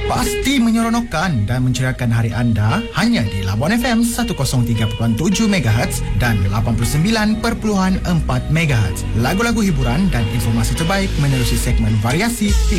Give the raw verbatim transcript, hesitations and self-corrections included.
Pasti menyeronokkan dan menceriakan hari anda hanya di Labuan F M seratus tiga perpuluhan tujuh megahertz dan lapan puluh sembilan perpuluhan empat megahertz. Lagu-lagu hiburan dan informasi terbaik menerusi segmen variasi